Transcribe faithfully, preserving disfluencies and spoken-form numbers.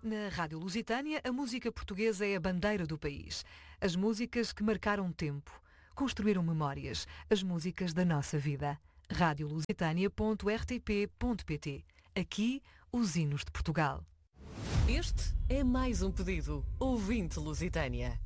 Na Rádio Lusitânia, a música portuguesa é a bandeira do país. As músicas que marcaram tempo, construíram memórias, as músicas da nossa vida. rádio lusitânia ponto r t p ponto p t. Aqui, os hinos de Portugal. Este é mais um pedido. Ouvinte Lusitânia.